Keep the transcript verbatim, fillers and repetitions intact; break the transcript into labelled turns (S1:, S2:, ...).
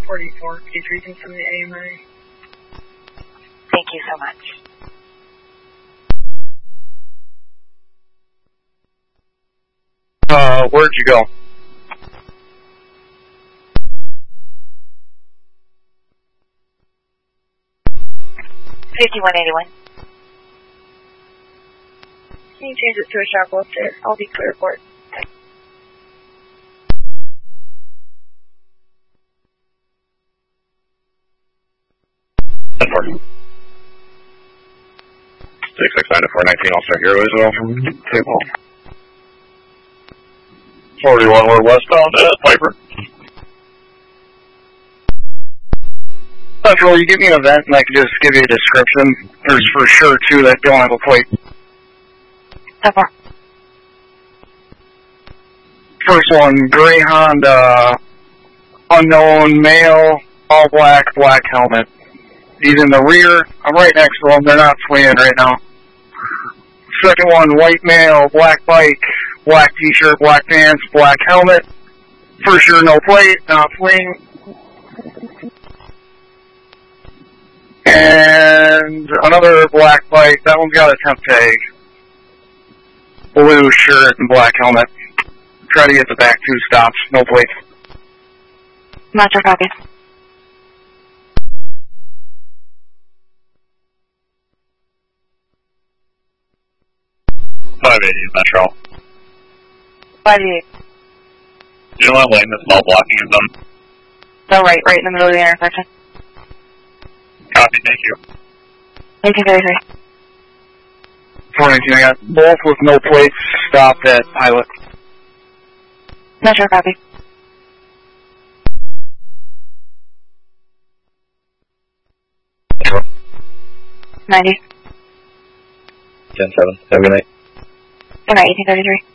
S1: forty-four, please reading from the A M I.
S2: Thank you so much.
S3: Uh, where'd you go?
S2: fifty-one eighty-one.
S1: Can you change it to a sharp left there? I'll be clear for it.
S3: ten four. six six nine to four nineteen, I'll start here as well from table. forty-one, we're westbound at Piper. Central, you give me an event and I can just give you a description. There's for sure two that don't have a plate.
S2: ten four.
S3: First one, gray Honda, unknown male, all black, black helmet. He's in the rear. I'm right next to him. They're not fleeing right now. Second one, white male, black bike, black t-shirt, black pants, black helmet. For sure, no plate, not fleeing. And another black bike. That one's got a temp tag. Blue shirt and black helmet. Try to get the back two stops. No plates.
S2: Roger, copy.
S3: five eighty Metro.
S2: five eighty.
S3: You know what lane this small blocking is on?
S2: Go right, right in the middle of the intersection.
S3: Copy, thank you.
S2: eighteen thirty-three.
S3: four nineteen, I got both with no plates stopped at Pilot.
S2: Metro, copy. ninety.
S3: ten seven, have a good night.
S2: Good night, eighteen thirty-three.